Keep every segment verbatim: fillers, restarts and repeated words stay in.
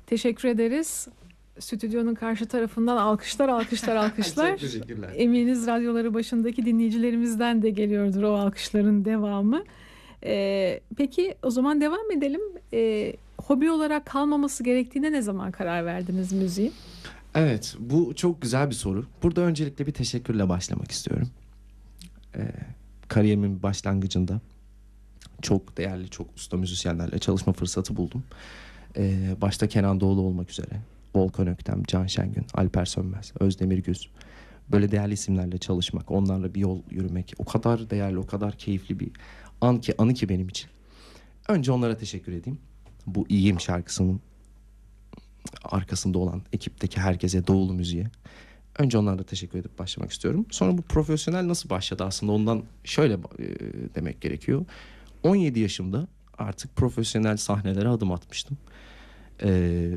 Teşekkür ederiz. Stüdyonun karşı tarafından alkışlar alkışlar alkışlar. Çok teşekkürler. Eminiz radyoları başındaki dinleyicilerimizden de geliyordur o alkışların devamı. Ee, peki o zaman devam edelim. Ee, hobi olarak kalmaması gerektiğine ne zaman karar verdiniz müziğin? Evet, bu çok güzel bir soru. Burada öncelikle bir teşekkürle başlamak istiyorum. Ee, kariyerimin başlangıcında çok değerli, çok usta müzisyenlerle çalışma fırsatı buldum. Ee, başta Kenan Doğulu olmak üzere Volkan Öktem, Can Şengün, Alper Sönmez, Özdemir Güz. Böyle değerli isimlerle çalışmak, onlarla bir yol yürümek o kadar değerli, o kadar keyifli bir an ki, anı ki benim için. Önce onlara teşekkür edeyim. Bu İyiyim şarkısının arkasında olan ekipteki herkese, Doğulu Müziğe. Önce onlara teşekkür edip başlamak istiyorum. Sonra bu profesyonel nasıl başladı aslında ondan şöyle e, demek gerekiyor. on yedi yaşımda artık profesyonel sahnelere adım atmıştım. Ee,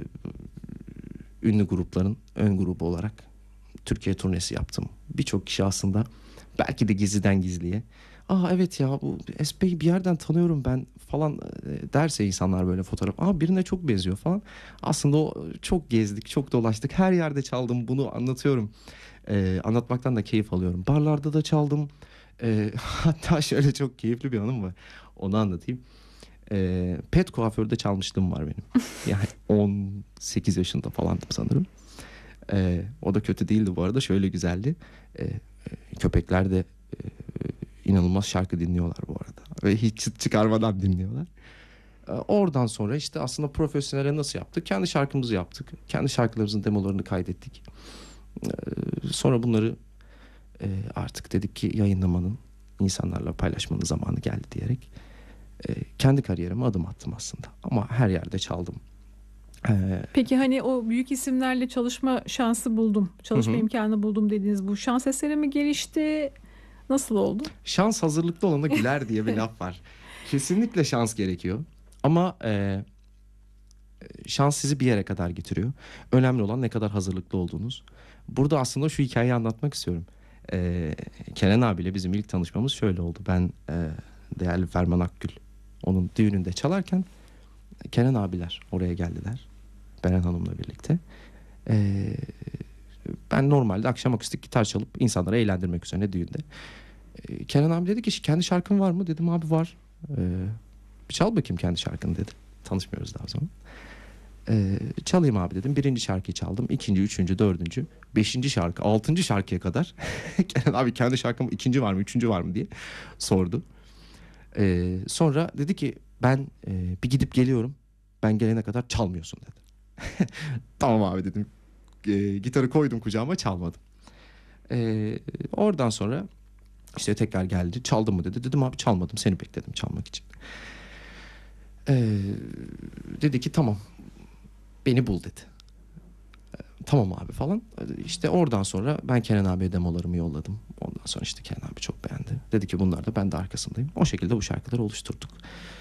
ünlü grupların ön grubu olarak Türkiye turnesi yaptım. Birçok kişi aslında belki de gizliden gizliye aa evet ya bu Espe'yi bir yerden tanıyorum ben falan derse insanlar böyle fotoğraf. Aa birine çok benziyor falan. Aslında o çok gezdik, çok dolaştık. Her yerde çaldım, bunu anlatıyorum. Ee, anlatmaktan da keyif alıyorum. Barlarda da çaldım. Ee, hatta şöyle çok keyifli bir anım var. Onu anlatayım. Ee, pet kuaförde çalmışlığım var benim. Yani on sekiz yaşında falandım sanırım. Ee, o da kötü değildi bu arada. Şöyle güzeldi. Ee, köpekler de e, inanılmaz şarkı dinliyorlar bu arada. Ve hiç çıt çıkarmadan dinliyorlar. Ee, oradan sonra işte aslında profesyonele nasıl yaptık? Kendi şarkımızı yaptık. Kendi şarkılarımızın demolarını kaydettik. Ee, sonra bunları e, artık dedik ki yayınlamanın, insanlarla paylaşmanın zamanı geldi diyerek e, kendi kariyerime adım attım aslında. Ama her yerde çaldım. Ee, Peki hani o büyük isimlerle çalışma şansı buldum, çalışma Hı hı. imkanı buldum dediğiniz bu şans eseri mi gelişti? Nasıl oldu? Şans hazırlıklı olana güler diye bir laf var. Kesinlikle şans gerekiyor. Ama e, şans sizi bir yere kadar getiriyor. Önemli olan ne kadar hazırlıklı olduğunuz. Burada aslında şu hikayeyi anlatmak istiyorum. E, Kenan abiyle bizim ilk tanışmamız şöyle oldu. Ben e, değerli Ferman Akgül onun düğününde çalarken Kenan abiler oraya geldiler. Beren Hanım'la birlikte. E, ben normalde akşam akustik gitar çalıp insanları eğlendirmek üzerine düğünde. E, Kenan abi dedi ki kendi şarkın var mı? Dedim abi var. E, bir çal bakayım kendi şarkını dedi. Tanışmıyoruz daha o zaman. E, çalayım abi dedim. Birinci şarkıyı çaldım. İkinci, üçüncü, dördüncü, beşinci şarkı, altıncı şarkıya kadar Kenan abi kendi şarkım ikinci var mı, üçüncü var mı diye sordu. E, sonra dedi ki ben e, bir gidip geliyorum. Ben gelene kadar çalmıyorsun dedi. Tamam abi dedim. E, gitarı koydum kucağıma, çalmadım. E, oradan sonra işte tekrar geldi. Çaldın mı dedi. Dedim abi çalmadım. Seni bekledim çalmak için. Ee, dedi ki tamam. Beni bul dedi. Ee, tamam abi falan. İşte oradan sonra ben Kenan abiye demolarımı yolladım. Ondan sonra işte Kenan abi çok beğendi. Dedi ki bunlar da ben de arkasındayım. O şekilde bu şarkıları oluşturduk.